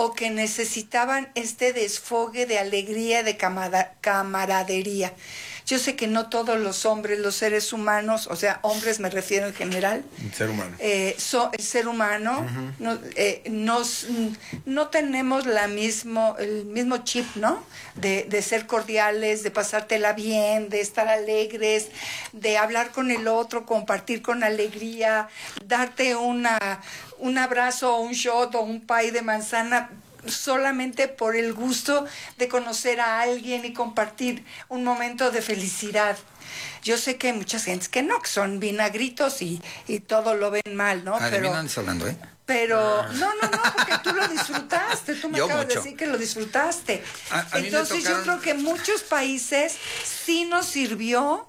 o que necesitaban este desfogue de alegría, de camaradería. Yo sé que no todos los hombres, los seres humanos, o sea, hombres me refiero en general. El ser humano. El ser humano, no tenemos el mismo chip, ¿no? De ser cordiales, de pasártela bien, de estar alegres, de hablar con el otro, compartir con alegría, darte un abrazo, un shot o un pie de manzana, solamente por el gusto de conocer a alguien y compartir un momento de felicidad. Yo sé que hay muchas gentes que no, que son vinagritos y todo lo ven mal, ¿no? De mí no andes hablando, ¿eh? Pero no, porque tú lo disfrutaste, tú me acabas de decir que lo disfrutaste. Entonces yo creo que en muchos países sí nos sirvió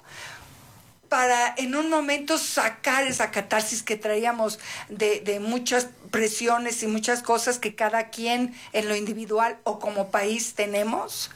para en un momento sacar esa catarsis que traíamos de muchas presiones y muchas cosas que cada quien en lo individual o como país tenemos.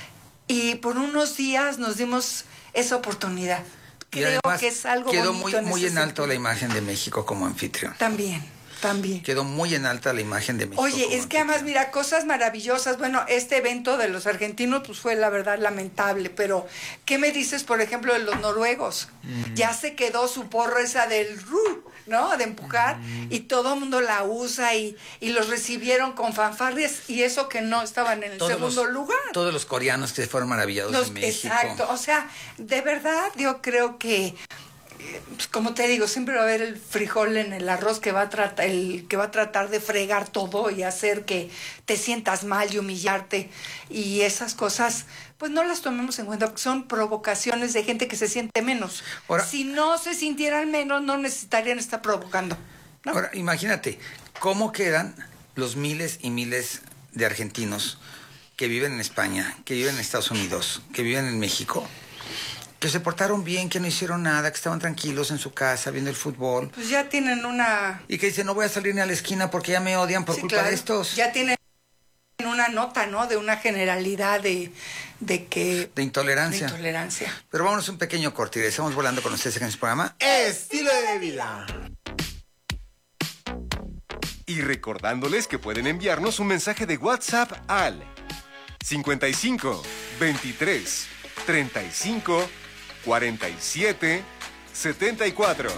Y por unos días nos dimos esa oportunidad. Creo que es algo quedó bonito muy en alto la imagen de México como anfitrión. También. Quedó muy en alta la imagen de México. Oye, es que además, mira, cosas maravillosas. Bueno, este evento de los argentinos pues fue la verdad lamentable, pero ¿qué me dices, por ejemplo, de los noruegos? Ya se quedó su porra esa del ¿no? De empujar, y todo el mundo la usa y los recibieron con fanfarrias, y eso que no estaban en el segundo lugar. Todos los coreanos que fueron maravillados en México. Exacto, o sea, de verdad yo creo que pues, como te digo, siempre va a haber el frijol en el arroz que va a tratar de fregar todo y hacer que te sientas mal y humillarte, y esas cosas pues no las tomemos en cuenta porque son provocaciones de gente que se siente menos. Ahora, si no se sintieran menos, no necesitarían estar provocando, ¿no? Ahora, imagínate cómo quedan los miles y miles de argentinos que viven en España, que viven en Estados Unidos, que viven en México, que se portaron bien, que no hicieron nada, que estaban tranquilos en su casa viendo el fútbol. Pues ya tienen una... Y que dicen, no voy a salir ni a la esquina porque ya me odian por culpa de estos. Ya tienen una nota, ¿no? De una generalidad de intolerancia. Pero vámonos un pequeño corte y estamos volando con ustedes en su programa Estilo de Vida. Y recordándoles que pueden enviarnos un mensaje de WhatsApp al 55 23 35 47 74.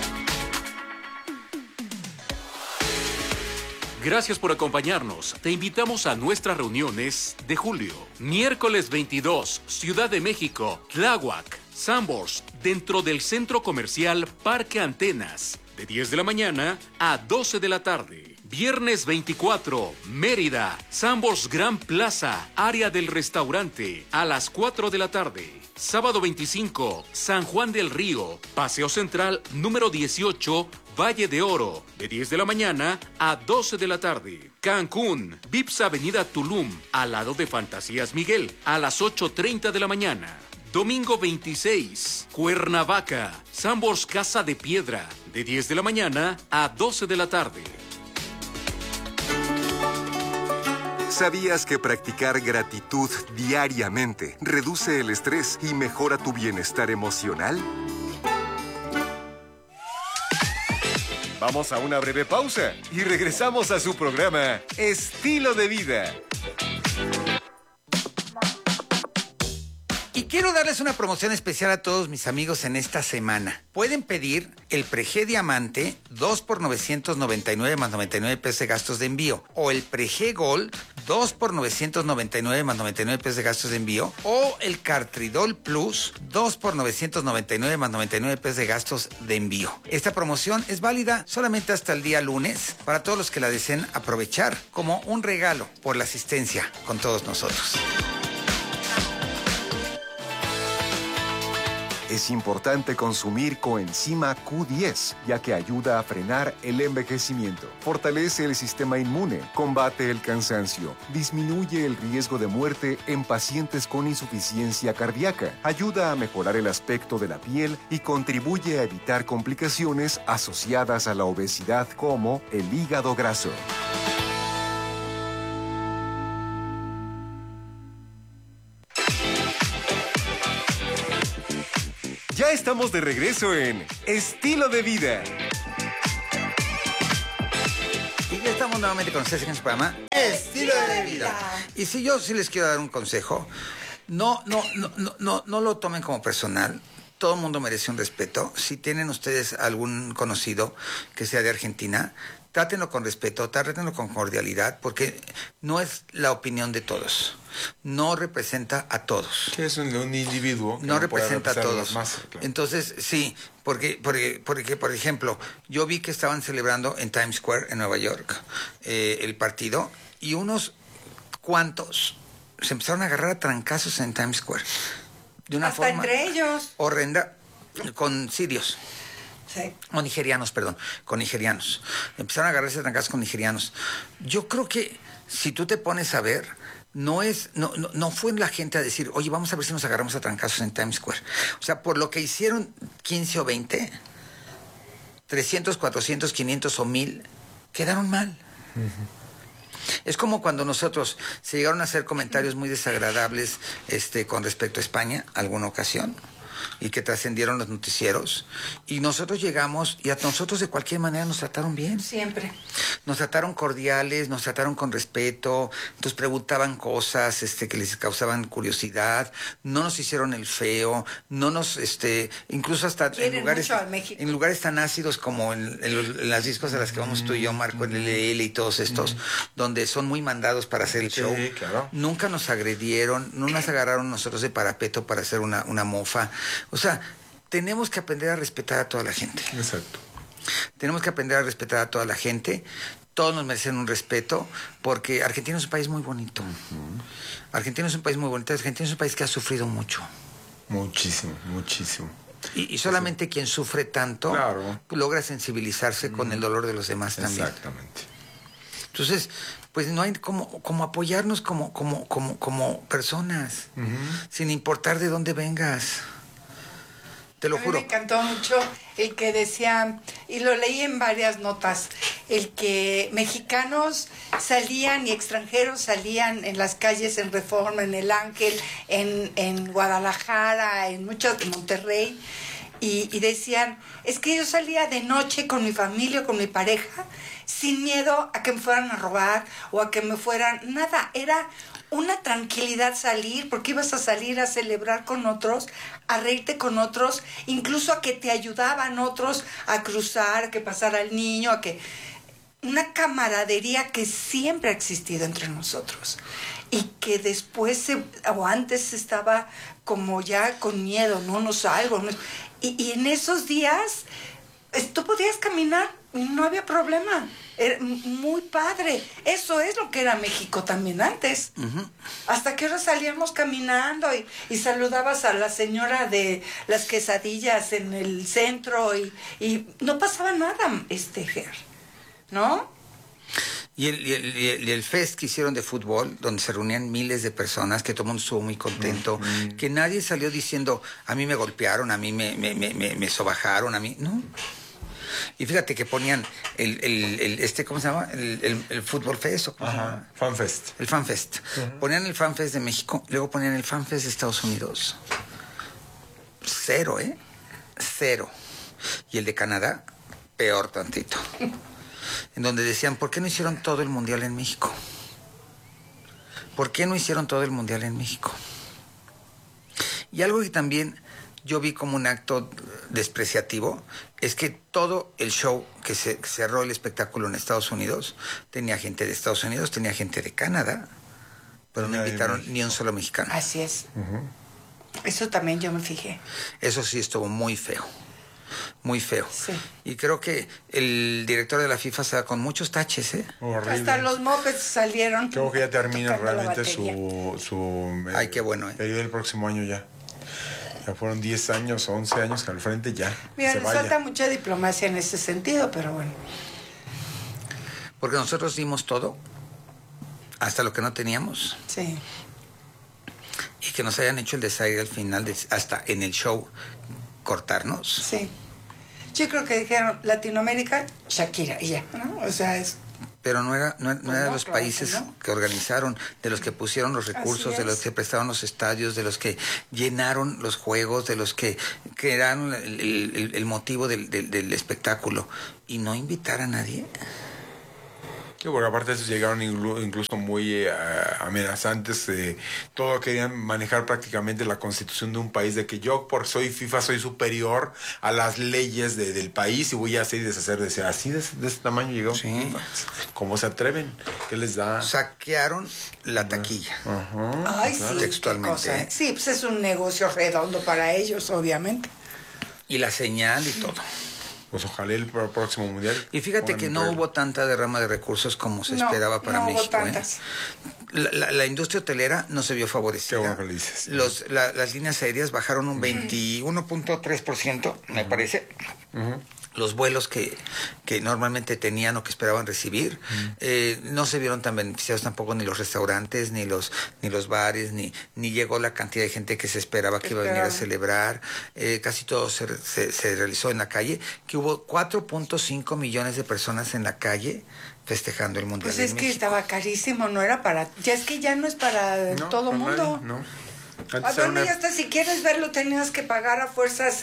Gracias por acompañarnos. Te invitamos a nuestras reuniones de julio. Miércoles 22, Ciudad de México, Tláhuac, Sanborns, dentro del Centro Comercial Parque Antenas, de 10 de la mañana a 12 de la tarde. Viernes 24, Mérida, Sanborns Gran Plaza, área del restaurante, a las 4 de la tarde. Sábado 25, San Juan del Río, Paseo Central número 18, Valle de Oro, de 10 de la mañana a 12 de la tarde. Cancún, Vips Avenida Tulum, al lado de Fantasías Miguel, a las 8:30 de la mañana. Domingo 26, Cuernavaca, Sanborns Casa de Piedra, de 10 de la mañana a 12 de la tarde. ¿Sabías que practicar gratitud diariamente reduce el estrés y mejora tu bienestar emocional? Vamos a una breve pausa y regresamos a su programa Estilo de Vida. Y quiero darles una promoción especial a todos mis amigos en esta semana. Pueden pedir el Prejé Diamante 2 por 999 más 99 pesos de gastos de envío, o el Prejé Gold 2 por 999 más 99 pesos de gastos de envío, o el Cartridol Plus 2 por 999 más 99 pesos de gastos de envío. Esta promoción es válida solamente hasta el día lunes para todos los que la deseen aprovechar como un regalo por la asistencia con todos nosotros. Es importante consumir coenzima Q10, ya que ayuda a frenar el envejecimiento, fortalece el sistema inmune, combate el cansancio, disminuye el riesgo de muerte en pacientes con insuficiencia cardíaca, ayuda a mejorar el aspecto de la piel y contribuye a evitar complicaciones asociadas a la obesidad como el hígado graso. Ya estamos de regreso en Estilo de Vida. Y ya estamos nuevamente con ustedes en este programa. Estilo de vida. Y si yo sí les quiero dar un consejo, no lo tomen como personal. Todo el mundo merece un respeto. Si tienen ustedes algún conocido que sea de Argentina, trátenlo con respeto, trátenlo con cordialidad, porque no es la opinión de todos. No representa a todos. Que es un individuo que No puede representa a representar todos. las masas, claro. Entonces, sí, porque, por ejemplo, yo vi que estaban celebrando en Times Square, en Nueva York, el partido, y unos cuantos se empezaron a agarrar a trancazos en Times Square. De una Hasta forma entre ellos. horrenda, con sirios. Sí. O nigerianos, perdón, con nigerianos. Empezaron a agarrarse a trancazos con nigerianos. Yo creo que si tú te pones a ver, no fue la gente a decir, oye, vamos a ver si nos agarramos a trancazos en Times Square. O sea, por lo que hicieron 15 o 20, 300, 400, 500 o 1000, quedaron mal. Es como cuando nosotros se llegaron a hacer comentarios muy desagradables con respecto a España, alguna ocasión, y que trascendieron los noticieros, y nosotros llegamos y a nosotros de cualquier manera nos trataron bien. Siempre. Nos trataron cordiales, nos trataron con respeto, nos preguntaban cosas que les causaban curiosidad, no nos hicieron el feo, no nos, incluso hasta Quieren mucho a México. en lugares tan ácidos como en las discos a las que vamos tú y yo, Marco, el LL y todos estos, donde son muy mandados para hacer el show. Claro. Nunca nos agredieron, no nos agarraron nosotros de parapeto para hacer una mofa. O sea, tenemos que aprender a respetar a toda la gente. Exacto. Tenemos que aprender a respetar a toda la gente. Todos nos merecen un respeto, porque Argentina es un país muy bonito. Argentina es un país muy bonito. Argentina es un país que ha sufrido mucho. Muchísimo, muchísimo. Y solamente quien sufre tanto Claro. logra sensibilizarse con el dolor de los demás también. Exactamente. Entonces, pues no hay como apoyarnos como personas, sin importar de dónde vengas. Te lo A mí juro. me encantó mucho el que decía, y lo leí en varias notas, el que mexicanos salían y extranjeros salían en las calles en Reforma, en El Ángel, en Guadalajara, en Monterrey, y decían, es que yo salía de noche con mi familia, con mi pareja, sin miedo a que me fueran a robar o a que me fueran, nada, era una tranquilidad salir, porque ibas a salir a celebrar con otros, a reírte con otros, incluso a que te ayudaban otros a cruzar, a que pasara el niño, a que una camaradería que siempre ha existido entre nosotros y que después o antes estaba como ya con miedo, no salgo, no. Y en esos días tú podías caminar y no había problema. Era muy padre. Eso es lo que era México también antes. Hasta que ahora salíamos caminando y saludabas a la señora de las quesadillas en el centro y no pasaba nada, Ger, ¿no? Y el fest que hicieron de fútbol, donde se reunían miles de personas, que todo el mundo estuvo muy contento, que nadie salió diciendo, a mí me golpearon, a mí me sobajaron, a mí, ¿no? Y fíjate que ponían ¿cómo se llama? El Fútbol Fest, ¿o cómo se llama? FanFest. El FanFest. Ponían el FanFest de México, luego ponían el FanFest de Estados Unidos. 0, 0. Y el de Canadá, peor tantito. En donde decían, ¿por qué no hicieron todo el Mundial en México? ¿Por qué no hicieron todo el Mundial en México? Y algo que también yo vi como un acto despreciativo es que todo el show que se cerró el espectáculo en Estados Unidos tenía gente de Estados Unidos, tenía gente de Canadá, pero no invitaron ni un solo mexicano. Así es. Eso también yo me fijé. Eso sí estuvo muy feo. Muy feo. Sí. Y creo que el director de la FIFA se da con muchos taches, Horrible. Hasta los mopeds salieron. Creo que ya termina tocando la realmente batería. su Ay, qué bueno, periodo del próximo año ya. Ya fueron 10 años, 11 años que al frente ya. Mira, se nos vaya. falta mucha diplomacia en ese sentido, pero bueno. Porque nosotros dimos todo, hasta lo que no teníamos, Sí. y que nos hayan hecho el desaire al final, hasta en el show, cortarnos. Sí. Yo creo que dijeron Latinoamérica, Shakira, y ya, ¿no? O sea, es... Pero no era de los claro países que no. que organizaron, de los que pusieron los recursos, de los que prestaron los estadios, de los que llenaron los juegos, de los que crearon el motivo del espectáculo. Y no invitar a nadie. Sí, porque aparte de eso llegaron incluso muy amenazantes. Todo querían manejar prácticamente la constitución de un país, de que yo por soy FIFA soy superior a las leyes del país y voy a hacer y deshacer de ese. Así de ese tamaño llegó. Sí. FIFA. ¿Cómo se atreven? ¿Qué les da? Saquearon la taquilla. Ay, sí, Textualmente, qué cosa. ¿eh? Sí, pues es un negocio redondo para ellos, obviamente. Y la señal y todo. Pues ojalá el próximo mundial. Y fíjate que no hubo tanta derrama de recursos como se No, esperaba para no hubo México. tantas. La industria hotelera no se vio favorecida. Qué bueno que lo dices. Las líneas aéreas bajaron un 21.3%, me parece. Los vuelos que normalmente tenían o que esperaban recibir, no se vieron tan beneficiados tampoco ni los restaurantes, ni los bares, ni llegó la cantidad de gente que se esperaba que iba a venir a celebrar. Casi todo se realizó en la calle, que hubo 4.5 millones de personas en la calle festejando el Mundial. Pues es que estaba carísimo, no era para... Ya es que ya no es para todo mundo. No. Bueno, ya hasta si quieres verlo tenías que pagar a fuerzas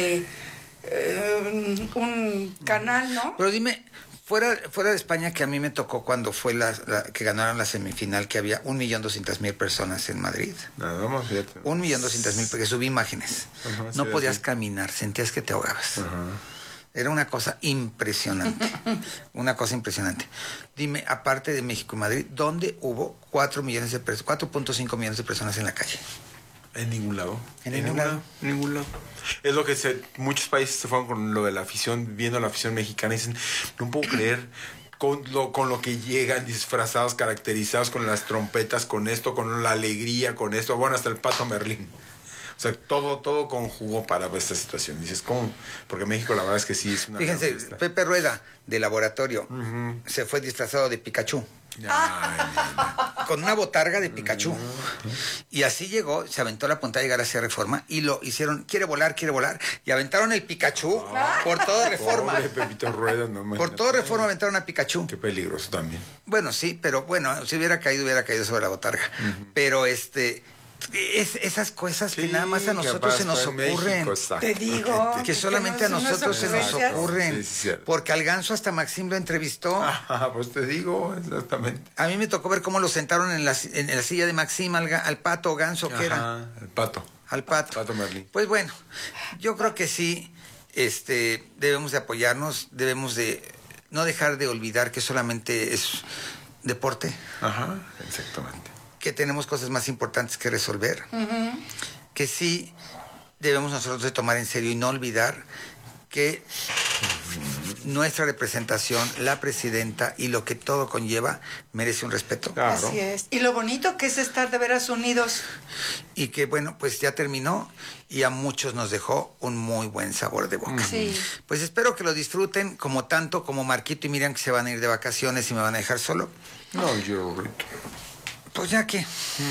un canal, ¿no? Pero dime, fuera de España, que a mí me tocó cuando fue que ganaron la semifinal, que había 1.200.000 personas en Madrid. Nada más, fíjate. 1.200.000, porque subí imágenes. Ajá, No sí, podías sí. caminar, sentías que te ahogabas. Ajá. Era una cosa impresionante. Dime, aparte de México y Madrid, ¿dónde hubo 4.5 millones de personas en la calle? En ningún lado. En ningún lado. En ningún lado. Es lo que muchos países se fueron con lo de la afición, viendo la afición mexicana y dicen, no puedo creer con lo que llegan disfrazados, caracterizados con las trompetas, con esto, con la alegría, con esto, bueno, hasta el Pato Merlín. O sea, todo conjugó para esta situación. Dices, ¿cómo? Porque México la verdad es que sí es una... Fíjense, gran fiesta. Pepe Rueda, de Laboratorio, se fue disfrazado de Pikachu. Con una botarga de Pikachu. Y así llegó, se aventó la punta de llegar hacia Reforma y lo hicieron, quiere volar, y aventaron el Pikachu por toda Reforma. Pobre Pepito Rueda, no me... Por toda Reforma aventaron a Pikachu. Qué peligroso también. Bueno, sí, pero bueno, si hubiera caído sobre la botarga. Pero esas cosas que Sí, nada más a nosotros se nos que pasa en ocurren. México, Te digo. Que solamente a no son unas nosotros se nos ocurrencias. ocurren. Sí, sí, cierto. Porque al Ganso hasta Maxim lo entrevistó. Pues te digo, exactamente. A mí me tocó ver cómo lo sentaron en la silla de Maxim al Pato Ganso, que era. El Pato. Al Pato. Pato Merlín. Pues bueno, yo creo que sí, debemos de apoyarnos, debemos de no dejar de olvidar que solamente es deporte, Ajá, exactamente. que tenemos cosas más importantes que resolver, que sí debemos nosotros de tomar en serio y no olvidar que nuestra representación, la presidenta y lo que todo conlleva, merece un respeto. Claro. Así es. Y lo bonito que es estar de veras unidos. Y que bueno, pues ya terminó y a muchos nos dejó un muy buen sabor de boca. Sí. Pues espero que lo disfruten tanto como Marquito y Miriam, que se van a ir de vacaciones y me van a dejar solo. No, yo, Rito. Pues ya que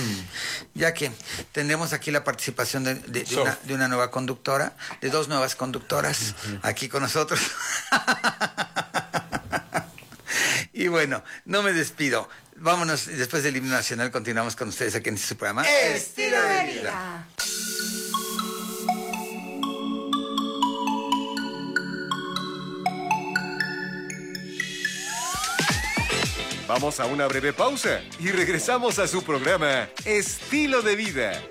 tendremos aquí la participación de una nueva conductora, de dos nuevas conductoras aquí con nosotros. Y bueno, no me despido. Vámonos, después del himno nacional continuamos con ustedes aquí en este programa. Estilo de vida. Vamos a una breve pausa y regresamos a su programa Estilo de Vida.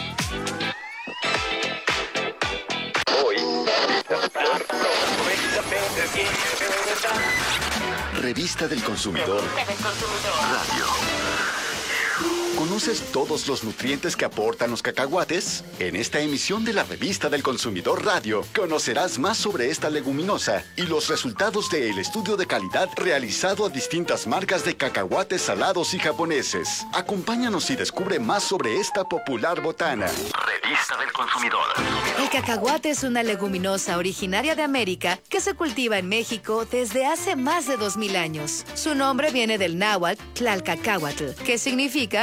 Revista del Consumidor Radio. ¿Conoces todos los nutrientes que aportan los cacahuates? En esta emisión de la Revista del Consumidor Radio conocerás más sobre esta leguminosa y los resultados del estudio de calidad realizado a distintas marcas de cacahuates salados y japoneses. Acompáñanos y descubre más sobre esta popular botana. Revista del Consumidor. El cacahuate es una leguminosa originaria de América que se cultiva en México desde hace más de 2000 años. Su nombre viene del náhuatl Tlalcacahuatl, que significa cacao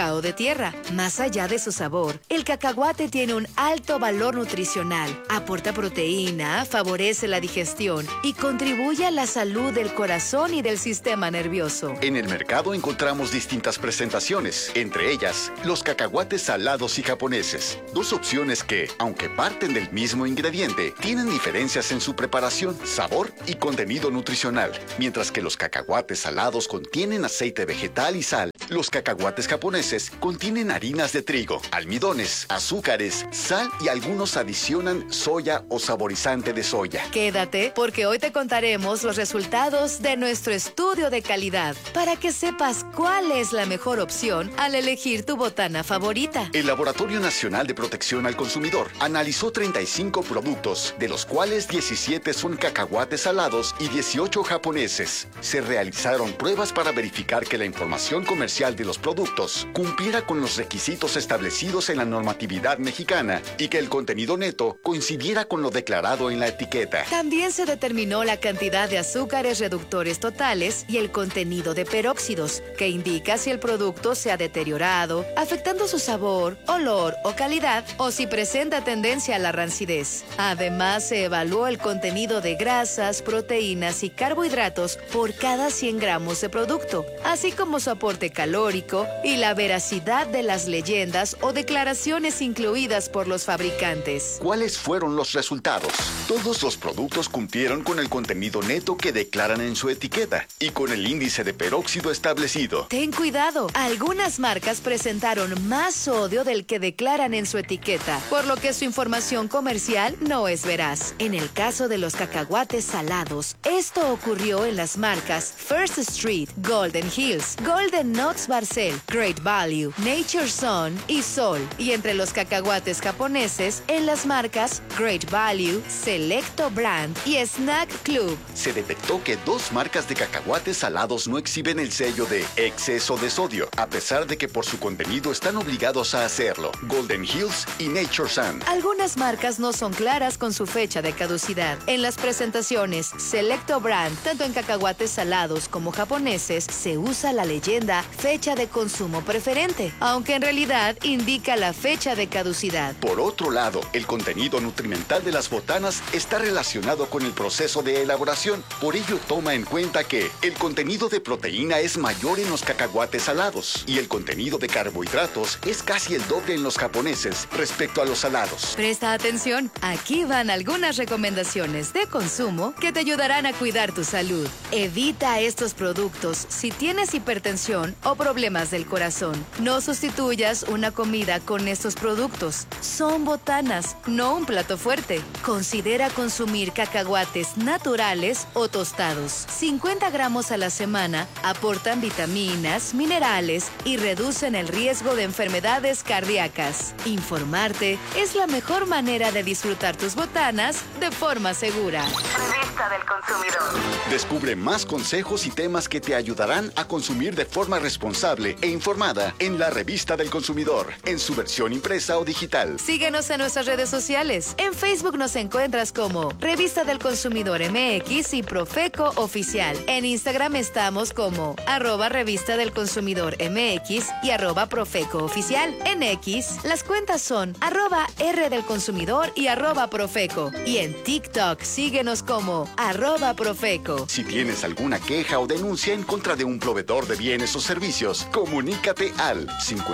cacao de tierra. Más allá de su sabor, el cacahuate tiene un alto valor nutricional, aporta proteína, favorece la digestión y contribuye a la salud del corazón y del sistema nervioso. En el mercado encontramos distintas presentaciones, entre ellas los cacahuates salados y japoneses. Dos opciones que, aunque parten del mismo ingrediente, tienen diferencias en su preparación, sabor y contenido nutricional. Mientras que los cacahuates salados contienen aceite vegetal y sal, los cacahuates japoneses contienen harinas de trigo, almidones, azúcares, sal y algunos adicionan soya o saborizante de soya. Quédate porque hoy te contaremos los resultados de nuestro estudio de calidad para que sepas cuál es la mejor opción al elegir tu botana favorita. El Laboratorio Nacional de Protección al Consumidor analizó 35 productos, de los cuales 17 son cacahuates salados y 18 japoneses. Se realizaron pruebas para verificar que la información comercial de los productos cumpliera con los requisitos establecidos en la normatividad mexicana y que el contenido neto coincidiera con lo declarado en la etiqueta. También se determinó la cantidad de azúcares reductores totales y el contenido de peróxidos, que indica si el producto se ha deteriorado, afectando su sabor, olor o calidad, o si presenta tendencia a la rancidez. Además, se evaluó el contenido de grasas, proteínas y carbohidratos por cada 100 gramos de producto, así como su aporte calórico y la veracidad de las leyendas o declaraciones incluidas por los fabricantes. ¿Cuáles fueron los resultados? Todos los productos cumplieron con el contenido neto que declaran en su etiqueta y con el índice de peróxido establecido. Ten cuidado, algunas marcas presentaron más sodio del que declaran en su etiqueta, por lo que su información comercial no es veraz. En el caso de los cacahuates salados, esto ocurrió en las marcas First Street, Golden Hills, Golden Nuts Barcel, Great Value, Nature Sun y Sol, y entre los cacahuates japoneses en las marcas Great Value, Selecto Brand y Snack Club. Se detectó que 2 marcas de cacahuates salados no exhiben el sello de exceso de sodio, a pesar de que por su contenido están obligados a hacerlo: Golden Hills y Nature Sun. Algunas marcas no son claras con su fecha de caducidad. En las presentaciones Selecto Brand, tanto en cacahuates salados como japoneses, se usa la leyenda fecha de consumo preferente, aunque en realidad indica la fecha de caducidad. Por otro lado, el contenido nutrimental de las botanas está relacionado con el proceso de elaboración. Por ello, toma en cuenta que el contenido de proteína es mayor en los cacahuates salados y el contenido de carbohidratos es casi el doble en los japoneses respecto a los salados. Presta atención, aquí van algunas recomendaciones de consumo que te ayudarán a cuidar tu salud. Evita estos productos si tienes hipertensión o problemas del corazón. No sustituyas una comida con estos productos. Son botanas, no un plato fuerte. Considera consumir cacahuates naturales o tostados. 50 gramos a la semana aportan vitaminas, minerales y reducen el riesgo de enfermedades cardíacas. Informarte es la mejor manera de disfrutar tus botanas de forma segura. Revista del Consumidor. Descubre más consejos y temas que te ayudarán a consumir de forma responsable e informada en la Revista del Consumidor, en su versión impresa o digital. Síguenos en nuestras redes sociales. En Facebook nos encuentras como Revista del Consumidor MX y Profeco Oficial. En Instagram estamos como @Revista del Consumidor MX y @Profeco Oficial. En X, las cuentas son @R del Consumidor y @Profeco. Y en TikTok, síguenos como @Profeco. Si tienes alguna queja o denuncia en contra de un proveedor de bienes o servicios, comunícate al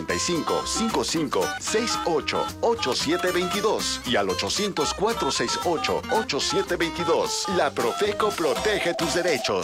55 55 68 8722 y al 800 468 8722. La Profeco protege tus derechos.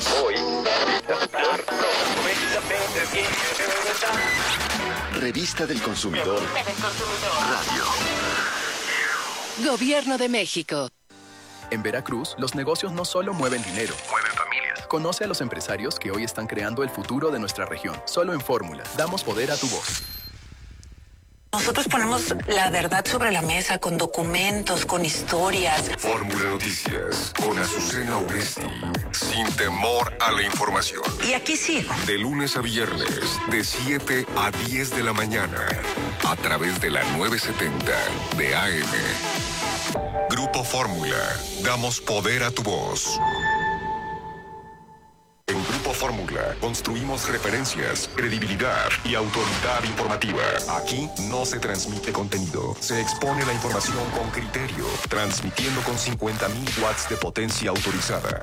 Revista del Consumidor Radio. Gobierno de México. En Veracruz, los negocios no solo mueven dinero, Mueven familias. Conoce a los empresarios que hoy están creando el futuro de nuestra región. Solo en Fórmula, damos poder a tu voz. Nosotros ponemos la verdad sobre la mesa con documentos, con historias. Fórmula Noticias con Azucena Oresti. Sin temor a la información. Y aquí sigo. De lunes a viernes, de 7 a 10 de la mañana. A través de la 970 de AM. Grupo Fórmula. Damos poder a tu voz. En Grupo Fórmula. Construimos referencias, credibilidad y autoridad informativa. Aquí no se transmite contenido. Se expone la información con criterio, transmitiendo con 50.000 watts de potencia autorizada.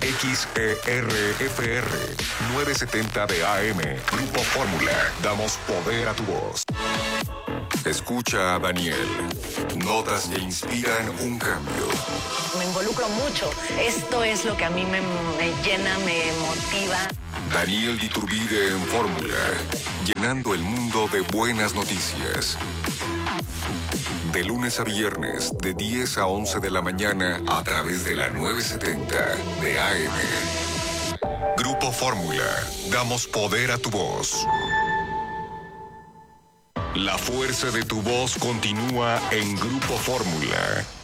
XERFR 970 de AM. Grupo Fórmula. Damos poder a tu voz. Escucha a Daniel. Notas que inspiran un cambio. Me involucro mucho. Esto es lo que a mí me llena, me motiva. Daniel Iturbide en Fórmula. Llenando el mundo de buenas noticias. De lunes a viernes, de 10 a 11 de la mañana, a través de la 970 de AM. Grupo Fórmula. Damos poder a tu voz. La fuerza de tu voz continúa en Grupo Fórmula.